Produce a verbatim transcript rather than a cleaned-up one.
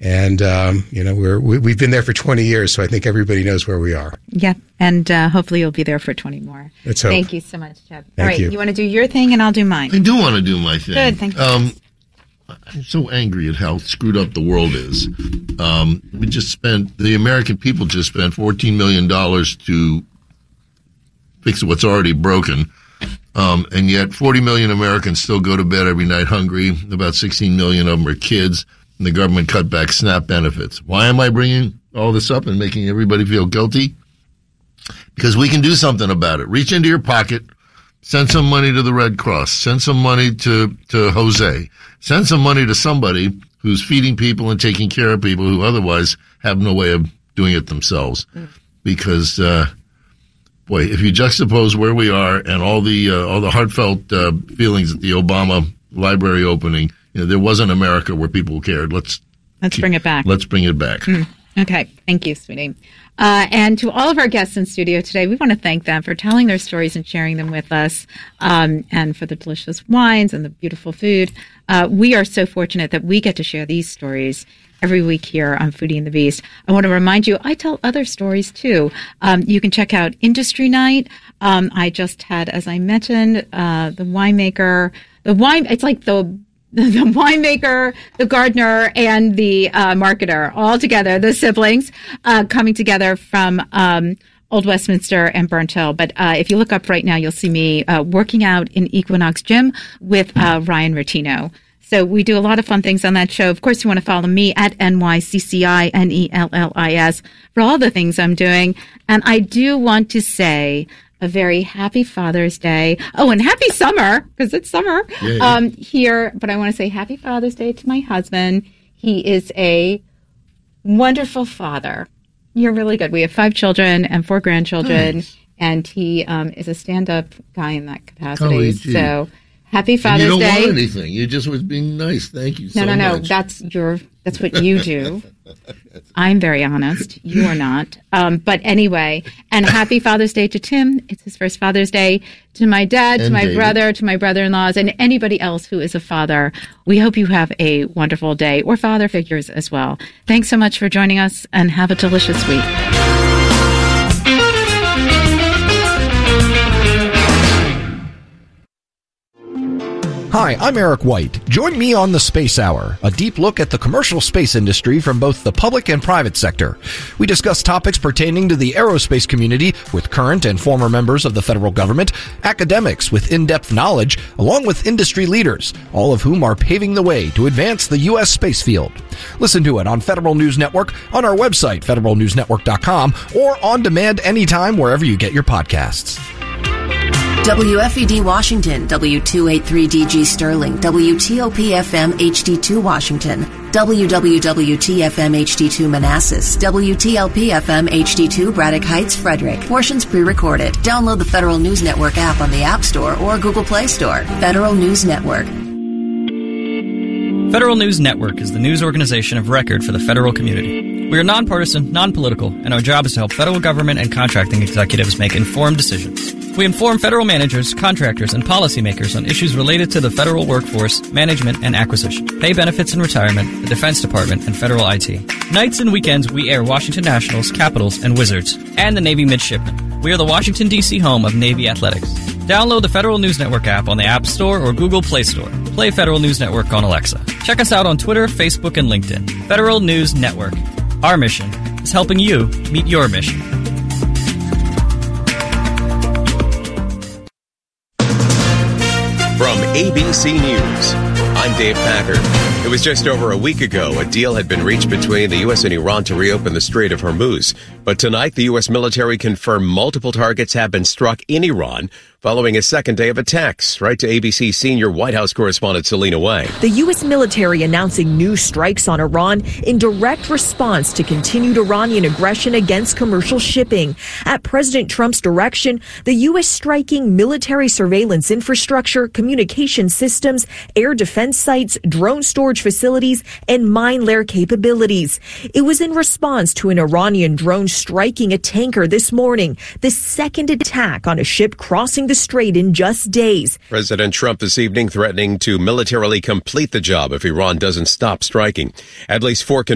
And, um, you know, we're, we, we've been there for twenty years, so I think everybody knows where we are. Yeah, and uh, hopefully you'll be there for twenty more. Let's hope. Thank you so much, Chip. Thank All right, you. you want to do your thing and I'll do mine. I do want to do my thing. Good, thank you. Um, I'm so angry at how screwed up the world is. Um, we just spent, the American people just spent fourteen million dollars to fix what's already broken. Um, and yet forty million Americans still go to bed every night hungry. About sixteen million of them are kids. And the government cut back SNAP benefits. Why am I bringing all this up and making everybody feel guilty? Because we can do something about it. Reach into your pocket. Send some money to the Red Cross. Send some money to, to Jose. Send some money to somebody who's feeding people and taking care of people who otherwise have no way of doing it themselves. Mm. Because, uh, boy, if you juxtapose where we are and all the, uh, all the heartfelt, uh, feelings at the Obama library opening, you know, there was an America where people cared. Let's, let's keep, bring it back. Let's bring it back. Mm. Okay. Thank you, sweetie. Uh, and to all of our guests in studio today, we want to thank them for telling their stories and sharing them with us, um, and for the delicious wines and the beautiful food. Uh, we are so fortunate that we get to share these stories every week here on Foodie and the Beast. I want to remind you, I tell other stories too. Um, you can check out Industry Night. Um, I just had, as I mentioned, uh, the winemaker, the wine, it's like the the winemaker, the gardener, and the uh, marketer all together, the siblings, uh, coming together from um, Old Westminster and Burnt Hill. But uh, if you look up right now, you'll see me uh, working out in Equinox Gym with uh, Ryan Rotino. So we do a lot of fun things on that show. Of course, you want to follow me at N Y C C I N E L L I S for all the things I'm doing. And I do want to say a very happy Father's Day. Oh, and happy summer, because it's summer yeah, yeah. Um, here. But I want to say happy Father's Day to my husband. He is a wonderful father. You're really good. We have five children and four grandchildren, nice. And he um, is a stand-up guy in that capacity. Oh, so happy Father's and you don't Day. want anything. You just was being nice. Thank you no, so no, no, much. No, no, that's your. That's what you do. I'm very honest. You are not. Um, but anyway, and happy Father's Day to Tim. It's his first Father's Day. To my dad, and to my David. brother, to my brother-in-laws, and anybody else who is a father. We hope you have a wonderful day, or father figures as well. Thanks so much for joining us, and have a delicious week. Hi, I'm Eric White. Join me on the Space Hour, a deep look at the commercial space industry from both the public and private sector. We discuss topics pertaining to the aerospace community with current and former members of the federal government, academics with in-depth knowledge, along with industry leaders, all of whom are paving the way to advance the U S space field. Listen to it on Federal News Network, on our website, federal news network dot com, or on demand anytime wherever you get your podcasts. W F E D Washington, W two eighty-three D G Sterling, W T O P F M H D two Washington, W W W T F M H D two Manassas, W T L P F M H D two Braddock Heights, Frederick. Portions pre-recorded. Download the Federal News Network app on the App Store or Google Play Store. Federal News Network. Federal News Network is the news organization of record for the federal community. We are nonpartisan, non-political, and our job is to help federal government and contracting executives make informed decisions. We inform federal managers, contractors, and policymakers on issues related to the federal workforce, management, and acquisition, pay benefits and retirement, the Defense Department, and federal I T. Nights and weekends, we air Washington Nationals, Capitals, and Wizards, and the Navy Midshipmen. We are the Washington, D C home of Navy Athletics. Download the Federal News Network app on the App Store or Google Play Store. Play Federal News Network on Alexa. Check us out on Twitter, Facebook, and LinkedIn. Federal News Network. Our mission is helping you meet your mission. From A B C News, I'm Dave Packard. It was just over a week ago a deal had been reached between the U S and Iran to reopen the Strait of Hormuz. But tonight, the U S military confirmed multiple targets have been struck in Iran following a second day of attacks. Right to A B C senior White House correspondent Selena Wang. The U S military announcing new strikes on Iran in direct response to continued Iranian aggression against commercial shipping. At President Trump's direction, the U S striking military surveillance infrastructure, communication systems, air defense sites, drone storage facilities, and mine layer capabilities. It was in response to an Iranian drone striking a tanker this morning, the second attack on a ship crossing the strait in just days. President Trump this evening threatening to militarily complete the job if Iran doesn't stop striking. At least four